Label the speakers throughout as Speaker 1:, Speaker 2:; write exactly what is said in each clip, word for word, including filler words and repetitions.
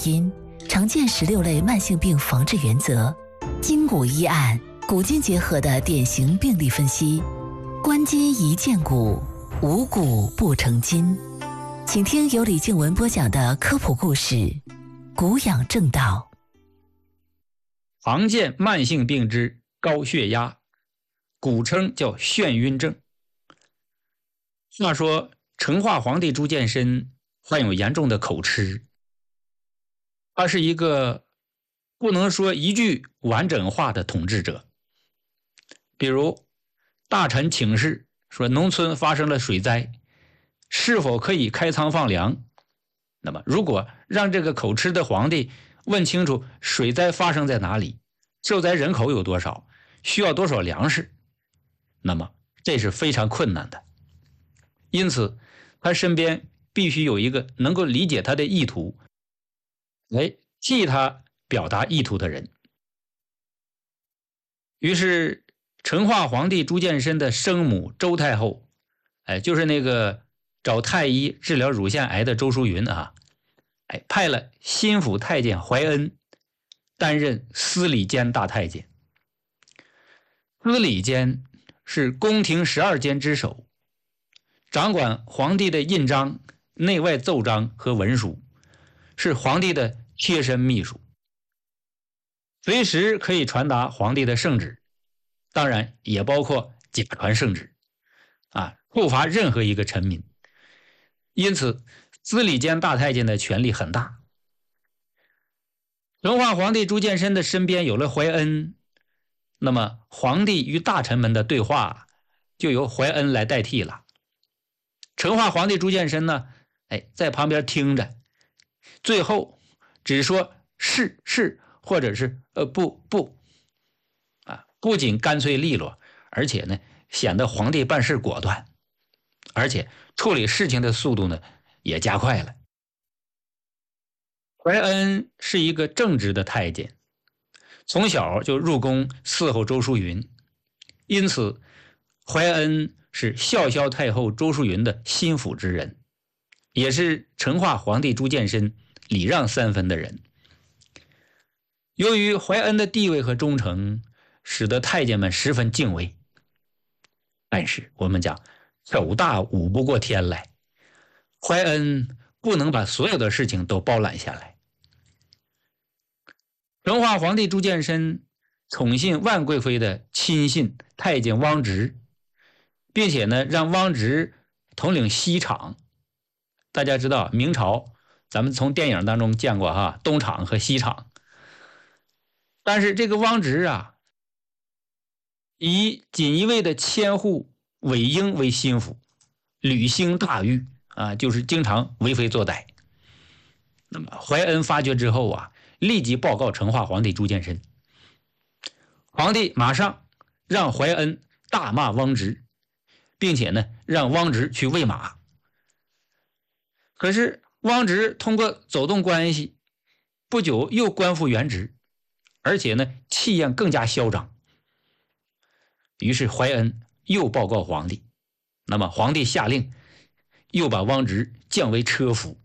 Speaker 1: 因，常见十六类慢性病防治原则，筋骨医案，骨筋结合的典型病例分析。关筋宜健骨，无骨不成筋。请听由李静文播讲的科普故事《骨养正道》。
Speaker 2: 常见慢性病之高血压，古称叫眩晕症。话说成化皇帝朱见深患有严重的口吃，他是一个不能说一句完整话的统治者。比如大臣请示说农村发生了水灾，是否可以开仓放粮？那么如果让这个口吃的皇帝问清楚水灾发生在哪里，受灾人口有多少，需要多少粮食，那么这是非常困难的。因此他身边必须有一个能够理解他的意图，来替他表达意图的人。于是成化皇帝朱见深的生母周太后，哎，就是那个找太医治疗乳腺癌的周淑云啊，哎，派了心腹太监怀恩担任司礼监大太监。司礼监是宫廷十二监之首，掌管皇帝的印章、内外奏章和文书，是皇帝的贴身秘书，随时可以传达皇帝的圣旨，当然也包括假传圣旨啊，处罚任何一个臣民。因此司礼监大太监的权力很大。成化皇帝朱见深的身边有了怀恩，那么皇帝与大臣们的对话就由怀恩来代替了。成化皇帝朱见深呢，哎，在旁边听着，最后只说是是或者是呃不不啊，不仅干脆利落，而且呢显得皇帝办事果断，而且处理事情的速度呢也加快了。怀恩是一个正直的太监，从小就入宫伺候周淑云，因此怀恩是孝孝太后周淑云的心腹之人，也是成化皇帝朱见深礼让三分的人。由于怀恩的地位和忠诚，使得太监们十分敬畏。但是我们讲手大舞不过天来，怀恩不能把所有的事情都包揽下来。成化皇帝朱见深宠信万贵妃的亲信太监汪直，并且呢让汪直统领西厂。大家知道明朝咱们从电影当中见过哈，东厂和西厂。但是这个汪直啊，以锦衣卫的千户韦英为心腹，屡兴大狱啊，就是经常为非作歹。那么怀恩发觉之后啊，立即报告成化皇帝朱见深。皇帝马上让怀恩大骂汪直，并且呢让汪直去喂马。可是汪直通过走动关系，不久又官复原职，而且呢气焰更加嚣张。于是怀恩又报告皇帝，那么皇帝下令又把汪直降为车夫。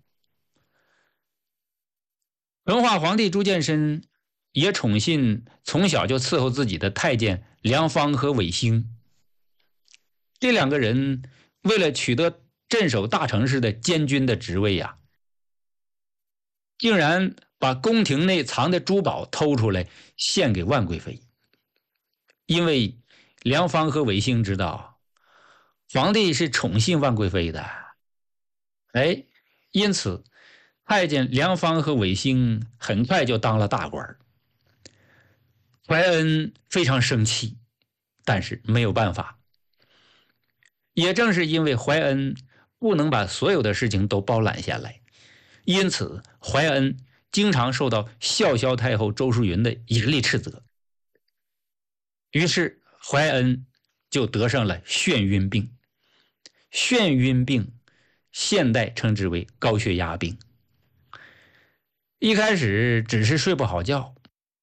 Speaker 2: 成化皇帝朱见深也宠信从小就伺候自己的太监梁芳和韦兴。这两个人为了取得镇守大城市的监军的职位呀、啊，竟然把宫廷内藏的珠宝偷出来献给万贵妃。因为梁芳和韦兴知道皇帝是宠信万贵妃的，哎，因此太监梁芳和韦兴很快就当了大官。怀恩非常生气，但是没有办法。也正是因为怀恩不能把所有的事情都包揽下来，因此怀恩经常受到孝孝太后周淑云的严厉斥责。于是怀恩就得上了眩晕病。眩晕病现代称之为高血压病。一开始只是睡不好觉，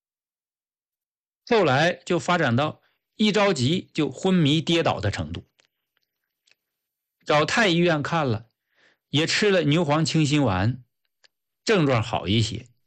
Speaker 2: 后来就发展到一着急就昏迷跌倒的程度。找太医院看了，也吃了牛黄清心丸，症状好一些，